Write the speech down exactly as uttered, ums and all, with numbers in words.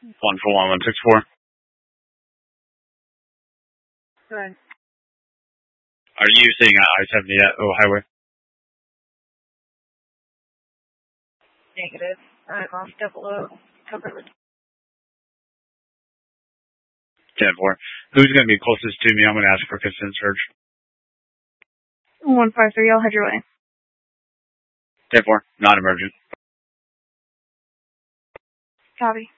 One for one, one six four. Good. Are you seeing I seventy at O Highway? Negative. Alright, I'll step below. Cover the ten four. Who's going to be closest to me? I'm going to ask for consent search. one five three, I'll head your way. ten four. Non-emergent. Copy.